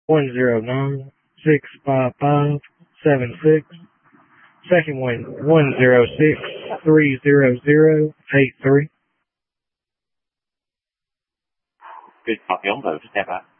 109-655-76. Second one, 106-300-83. Good copy on those. Step out.